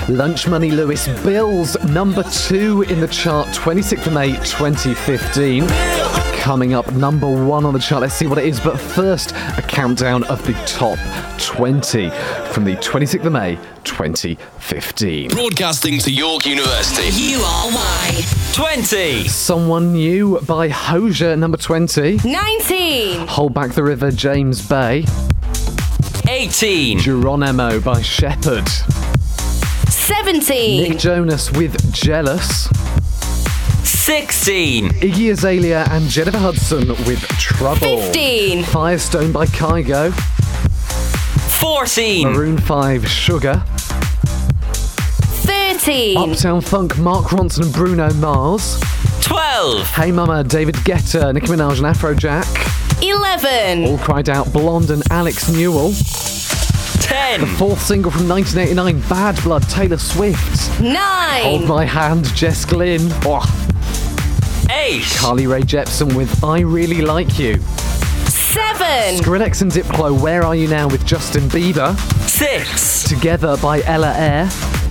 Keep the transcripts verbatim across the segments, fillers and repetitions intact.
Lunch Money Lewis, Bills, number two in the chart, twenty-sixth of May twenty fifteen. Coming up, number one on the chart. Let's see what it is. But first, a countdown of the top twenty from the twenty-sixth of May twenty fifteen. Broadcasting to York University. U R Y. twenty. Someone New by Hozier, number twenty. nineteen. Hold Back the River, James Bay. eighteen. Geronimo by Shepherd. seventeen. Nick Jonas with Jealous. sixteen. Iggy Azalea and Jennifer Hudson with Trouble. fifteen. Firestone by Kygo. fourteen. Maroon five, Sugar. thirteen. Uptown Funk, Mark Ronson and Bruno Mars. twelve. Hey Mama, David Guetta, Nicki Minaj and Afrojack. eleven. All Cried Out, Blonde and Alex Newell. ten. Fourth single from nineteen eighty-nine, Bad Blood, Taylor Swift. Hold nine. My Hand, Jess Glynn. Oh, eight. Carly Rae Jepsen with I Really Like You. seven. Skrillex and Diplo, Where Are You Now with Justin Bieber. six. Together by Ella Eyre.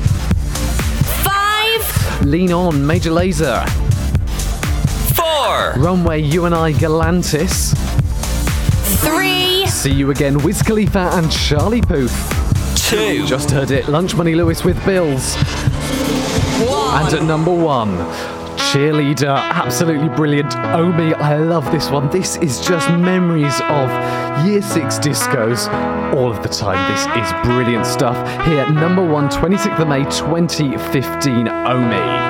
five. Lean On, Major Lazer. four. Runway, You and I, Galantis. three. See You Again, Wiz Khalifa and Charlie Puth. two. Just heard it, Lunch Money Lewis with Bills. one. And at number one, Cheerleader, absolutely brilliant. Omi, I love this one. This is just memories of year six discos all of the time. This is brilliant stuff. Here, number one, twenty-sixth of May twenty fifteen, Omi.